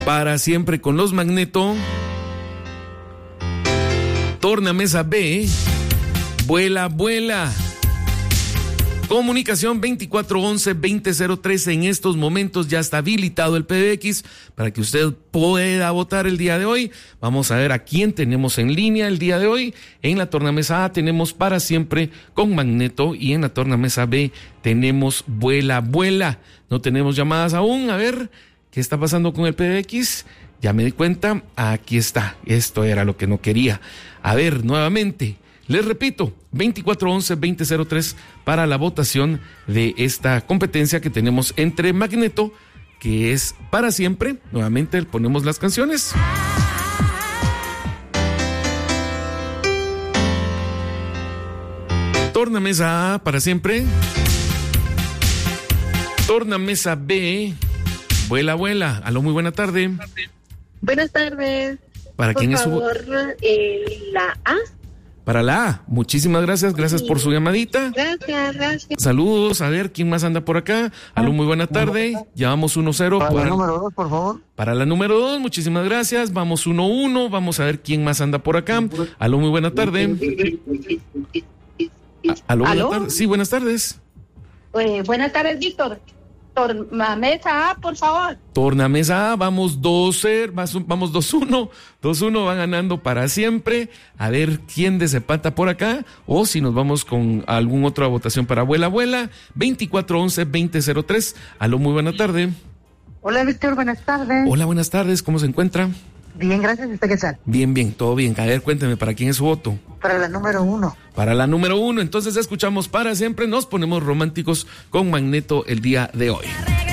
Para siempre con los Magneto. Tornamesa B, vuela, vuela. Comunicación 2411-2003. En estos momentos ya está habilitado el PBX para que usted pueda votar el día de hoy. Vamos a ver a quién tenemos en línea el día de hoy. En la tornamesa A tenemos Para Siempre con Magneto y en la tornamesa B tenemos Vuela, Vuela. No tenemos llamadas aún. A ver, ¿qué está pasando con el PBX? Ya me di cuenta. Aquí está. Esto era lo que no quería. A ver, nuevamente. Les repito, 2411-2003 para la votación de esta competencia que tenemos entre Magneto, que es Para Siempre. Nuevamente ponemos las canciones. Tornamesa A, Para Siempre. Tornamesa B, Vuela, Vuela. Aló, muy buena tarde. Buenas tardes. ¿Para quién es su voto? La A. Para la A. Muchísimas gracias. Gracias por su llamadita. Gracias. Saludos. A ver, ¿quién más anda por acá? Aló, muy buena tarde. Llevamos 1-0. Para la número 2, por favor. Para la número 2, muchísimas gracias. Vamos 1-1. Vamos a ver quién más anda por acá. Aló, muy buena tarde. Aló, buenas tardes. Sí, buenas tardes. Buenas tardes, Víctor. Tornamesa A, por favor. Tornamesa A, vamos 2-0, vamos 2-1. 2-1 van ganando Para Siempre. A ver quién desempata por acá. O si nos vamos con algún otra votación para Vuela, Vuela. 2411-2003. Aló, muy buena tarde. Hola, Víctor, buenas tardes. Hola, buenas tardes. ¿Cómo se encuentra? Bien, gracias. ¿Usted qué tal? Bien, todo bien. A ver, cuénteme, ¿para quién es su voto? Para la número 1. Para la número 1. Entonces escuchamos Para Siempre. Nos ponemos románticos con Magneto el día de hoy.